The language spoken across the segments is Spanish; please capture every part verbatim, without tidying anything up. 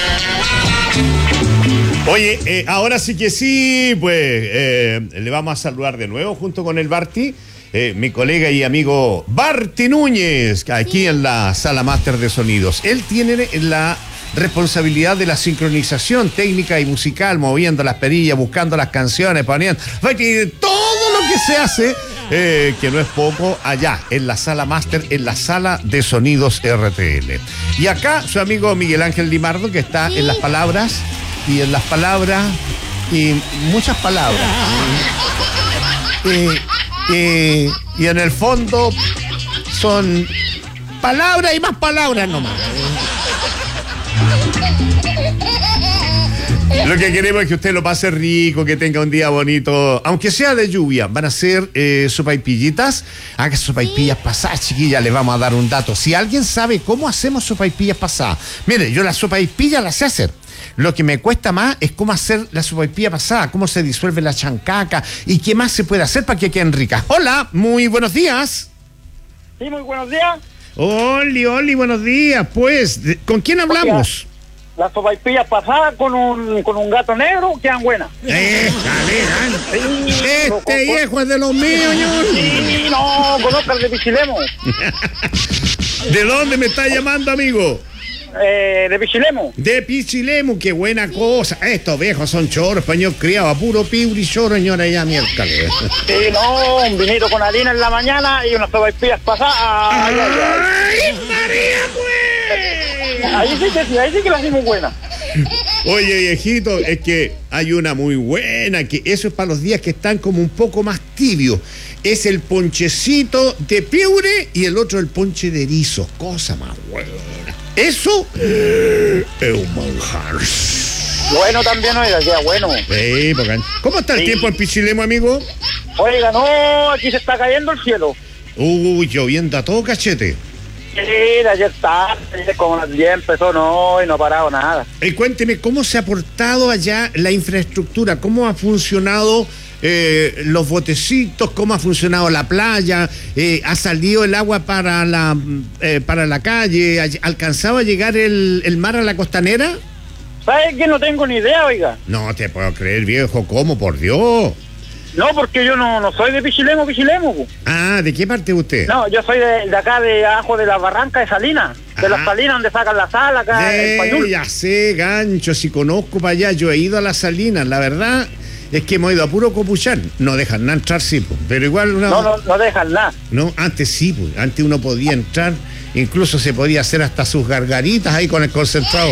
Oye, eh, ahora sí que sí, pues eh, le vamos a saludar de nuevo junto con el Barty, eh, mi colega y amigo Barty Núñez, aquí sí. En la sala máster de sonidos. Él tiene la responsabilidad de la sincronización técnica y musical, moviendo las perillas, buscando las canciones, poniendo todo lo que se hace, eh, que no es poco, allá, en la sala máster, en la sala de sonidos R T L. Y acá su amigo Miguel Ángel Limardo, que está sí. en las palabras, y en las palabras, y muchas palabras. Y, y, y en el fondo son palabras y más palabras nomás. Lo que queremos es que usted lo pase rico, que tenga un día bonito, aunque sea de lluvia. Van a ser eh, sopaipillitas. Haga sopaipillas pasadas, chiquillas. Les vamos a dar un dato. Si alguien sabe cómo hacemos sopaipillas pasadas, mire, yo las sopaipillas las sé hacer. Lo que me cuesta más es cómo hacer la sopaipilla pasada, cómo se disuelve la chancaca y qué más se puede hacer para que queden ricas. Hola, muy buenos días. Sí, muy buenos días. Oli, Oli, buenos días. Pues, ¿con quién hablamos? Las sopaipillas pasadas con un, con un gato negro quedan buenas. Eh, sí, este no, viejo con... es de los míos, ñor. Sí, no, conozco el de Pichilemu. ¿De dónde me está llamando, amigo? Eh, de Pichilemu. De Pichilemu, qué buena cosa. Estos viejos son choros, español criado, a puro piuri choro, señora, ya miércoles. Sí, no, un vinito con harina en la mañana y unas sopaipillas pasadas. ¡Ay, ay, ay! ¡Ay, María, pues! Ahí sí que sí, ahí sí que la hacemos buena. Oye, viejito, es que hay una muy buena, que eso es para los días que están como un poco más tibios. Es el ponchecito de piure y el otro el ponche de erizo. Cosa más buena. Eso es un manjar. Bueno también, oiga, queda bueno. Sí, porque... ¿Cómo está el sí. tiempo en Pichilemu, amigo? Oiga, no, aquí se está cayendo el cielo. Uy, lloviendo a todo cachete. Sí, ayer está, como las diez empezó, no, y no ha parado nada. Y cuénteme, ¿cómo se ha portado allá la infraestructura? ¿Cómo ha funcionado eh, los botecitos? ¿Cómo ha funcionado la playa? Eh, ¿Ha salido el agua para la eh, para la calle? ¿Alcanzaba a llegar el, el mar a la costanera? ¿Sabes que no tengo ni idea, oiga? No te puedo creer, viejo, ¿cómo? Por Dios. No, porque yo no, no soy de Pichilemu, Pichilemu. Ah, ¿de qué parte usted? No, yo soy de, de acá, de abajo de la barranca de Salinas. De ah. las Salinas, donde sacan la sal, acá de, en Pañul. Ya sé, gancho, si conozco para allá. Yo he ido a las Salinas, la verdad es que hemos ido a puro Copuchán. No dejan nada entrar, sí, pues, pero igual... Una... No, no, no dejan nada. No, antes sí, pues, antes uno podía entrar... Incluso se podía hacer hasta sus gargaritas ahí con el concentrado.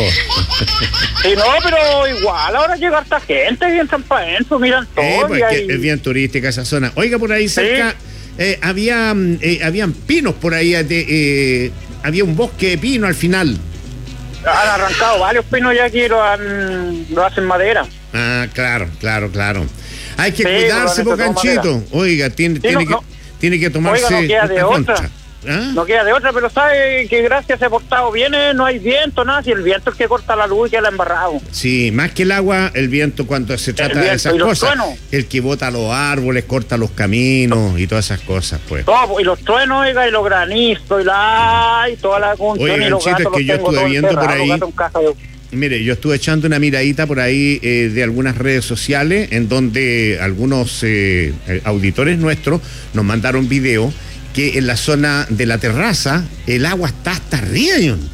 Sí, no, pero igual ahora llega harta gente, bien transparente, miran todo. Eh, pues hay... que es bien turística esa zona. Oiga, por ahí cerca, sí. eh, había eh, habían pinos por ahí, de, eh, había un bosque de pino al final. Han arrancado varios pinos ya aquí, lo, han, lo hacen madera. Ah, claro, claro, claro. Hay que sí, cuidarse, Bocanchito. Oiga, tiene, sí, tiene, no, que, no. tiene que tomarse... Oiga, no queda de otra. Contra. ¿Ah? No queda de otra, pero sabe que gracias se ha portado bien, eh, no hay viento, nada, si el viento es el que corta la luz y queda embarrado. Sí, más que el agua, el viento cuando se trata de esas cosas, truenos. El que bota los árboles, corta los caminos y todas esas cosas, pues. Todo, y los truenos, oiga, y los granizos, y la y toda la Oye, y los gatos, es que yo estuve viendo por ahí. Mire, yo estuve echando una miradita por ahí eh, de algunas redes sociales en donde algunos eh, auditores nuestros nos mandaron video que en la zona de la terraza el agua está hasta arriba.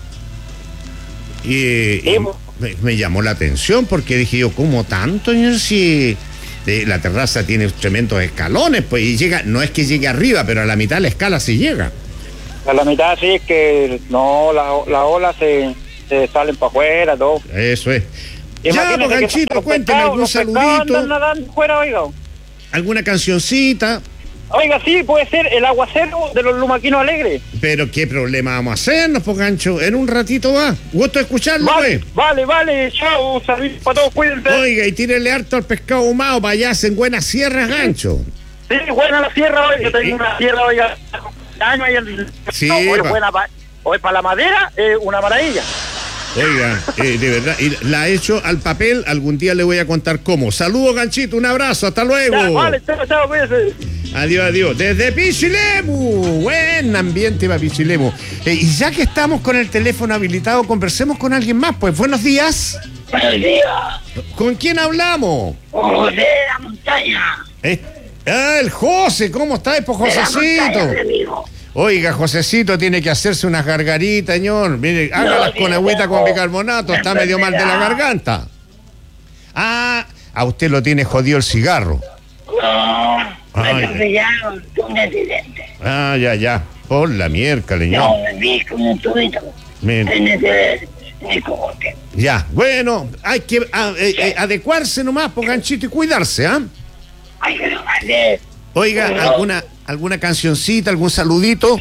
Y, y me, me llamó la atención porque dije yo, ¿cómo tanto? Si eh, la terraza tiene tremendos escalones, pues, y llega, no es que llegue arriba, pero a la mitad de la escala sí llega. A la mitad sí, es que no, la, la ola se, se salen para afuera, todo. Eso es. Ya, Bocanchito, cuénteme algún saludito. Andan nadando fuera, oiga. ¿Alguna cancioncita? Oiga, sí, puede ser el aguacero de los lumaquinos alegres. Pero qué problema vamos a hacernos, po, gancho. En un ratito va. Gusto escucharlo, vale, pues. Vale, vale, chao, saludos para todos, cuídense. Oiga, y tírenle harto al pescado ahumado para allá, hacen buenas sierras, gancho. Sí, buena la sierra, oiga, yo tengo una sierra, oiga, año ahí en... Sí, no, hoy, buena pa... hoy para la madera, eh, una maravilla. Oiga, eh, de verdad, y la he hecho al papel, algún día le voy a contar cómo. Saludos, ganchito, un abrazo, hasta luego. Ya, vale, chao, chao, cuídense. Adiós, adiós. Desde Pichilemu. Buen ambiente para Pichilemu. Eh, y ya que estamos con el teléfono habilitado, conversemos con alguien más. Pues buenos días. Buenos días. ¿Con quién hablamos? Con José de la Montaña. Eh, ah, el José. ¿Cómo estás, pues, Josecito? De la montaña, amigo. Oiga, Josecito tiene que hacerse unas gargaritas, señor. Mire, hágalas No, con agüita con bicarbonato. Está medio mal de la enfermedad. garganta. Ah, a usted lo tiene jodido el cigarro. No, me Ay. atropellaron un accidente. Ah, ya, ya. Por la mierda, leñón. No, me vi con un tubito Bien. en ese en el cogote. Ya, bueno, hay que ah, eh, eh, adecuarse nomás, por ganchito y cuidarse, ¿ah? Ay, que no vale. Oiga, No. ¿alguna, alguna cancioncita, algún saludito?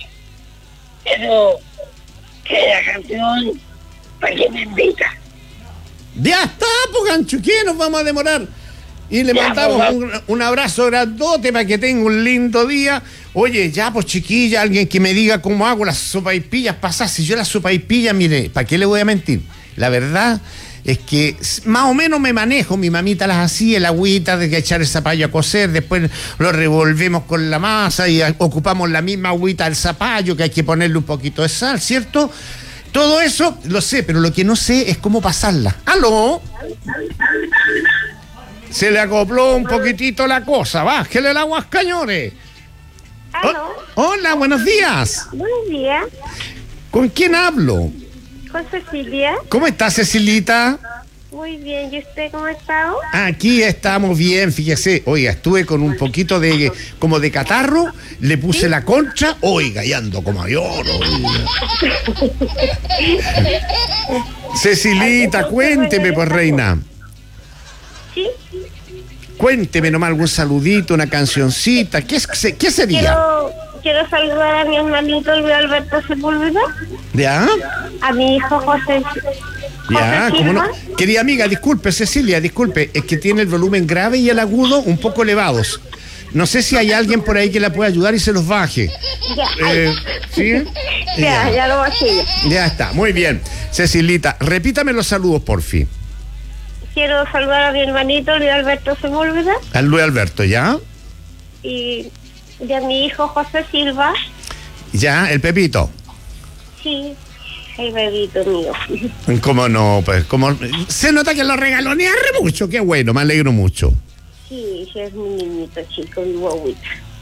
Eso, que la canción, ¿para qué me invita? Ya está, pues gancho, ¿qué nos vamos a demorar? Y le Ya, mandamos pues, un, un abrazo grandote para que tenga un lindo día. Oye, ya, pues chiquilla, alguien que me diga cómo hago las sopaipillas pasadas. Si yo las sopaipillas, mire, ¿para qué le voy a mentir? La verdad es que más o menos me manejo. Mi mamita las hacía, el agüita de que echar el zapallo a cocer, después lo revolvemos con la masa y ocupamos la misma agüita del zapallo, que hay que ponerle un poquito de sal, ¿cierto? Todo eso lo sé, pero lo que no sé es cómo pasarla. ¡Aló! Se le acopló un poquitito la cosa. Bájele el agua, cañones. ¿Aló? Oh, hola, buenos días. Buenos días, ¿Con quién hablo? con Cecilia. ¿Cómo está, Cecilita? Muy bien, ¿y usted cómo ha estado? Aquí estamos bien, fíjese. Oiga, estuve con un poquito de como de catarro, le puse la concha, oiga, y ando como avión. Cecilita, cuénteme, pues, reina. Sí, Cuénteme nomás algún saludito, una cancioncita. ¿Qué, es- qué sería? quiero, quiero saludar a mi hermanito Luis Alberto Sepúlveda, ¿Ya? a mi hijo José, Ya, José ¿cómo no? Silva. Querida amiga, disculpe, Cecilia, disculpe, es que tiene el volumen grave y el agudo un poco elevados. No sé si hay alguien por ahí que la pueda ayudar y se los baje. Ya, Eh, ¿Sí? ya, ya lo bajé. ya. Ya está, muy bien. Cecilita, repítame los saludos, por fin. Quiero saludar a mi hermanito Luis Alberto Sepúlveda Al Luis Alberto, ¿ya? y, y a mi hijo José Silva. Ya, el Pepito. Sí, el bebito mío. ¿Cómo no? Pues, como se nota que lo regaloneé re mucho, qué bueno, me alegro mucho. Sí, sí, es mi niñito chico, mi guaguita.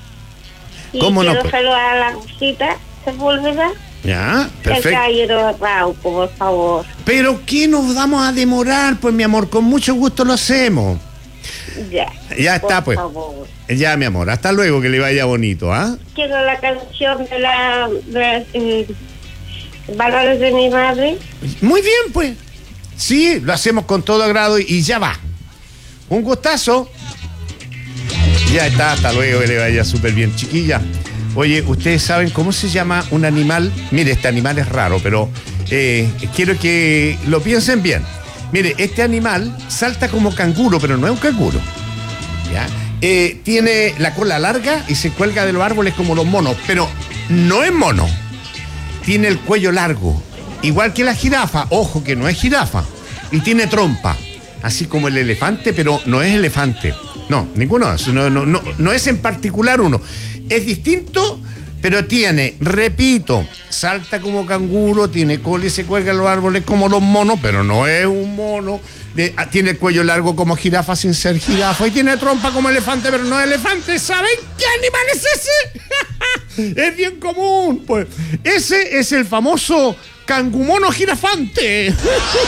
Y ¿Cómo no, quiero pues? saludar a la Rosita Sepúlveda. Ya, El perfecto. caballero Rauco, por favor. Pero ¿qué nos vamos a demorar? Pues, mi amor, con mucho gusto lo hacemos. Ya. Ya está, por pues. favor. Ya, mi amor, hasta luego, que le vaya bonito, ¿ah? Quiero la canción de la... de, eh, Valores de mi madre. Muy bien, pues. Sí, lo hacemos con todo agrado y ya va. Un gustazo. Ya está, hasta luego, que le vaya súper bien, chiquilla. Oye, ¿ustedes saben cómo se llama un animal? Mire, este animal es raro, pero eh, quiero que lo piensen bien. Mire, este animal salta como canguro, pero no es un canguro. ¿Ya? Eh, tiene la cola larga y se cuelga de los árboles como los monos, pero no es mono. Tiene el cuello largo, igual que la jirafa, ojo que no es jirafa, y tiene trompa, así como el elefante, pero no es elefante. No, ninguno de esos, no, no, no, no es en particular uno. Es distinto, pero tiene, repito, salta como canguro, tiene cola y se cuelga en los árboles como los monos, pero no es un mono. De- ah, tiene el cuello largo como jirafa sin ser jirafa y tiene trompa como elefante, pero no es elefante. ¿Saben qué animal es ese? Es bien común, pues. Ese es el famoso cangumono jirafante.